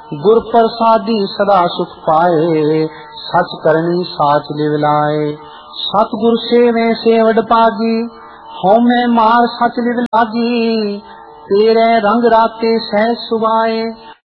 गुर प्रसादी सदा सुख पाए, सच करनी साच लिव लाए। सतगुर सेवे सेवड पागी, हौमे मार सच लिव लागी। तेरे रंग राते सहज सुभाए,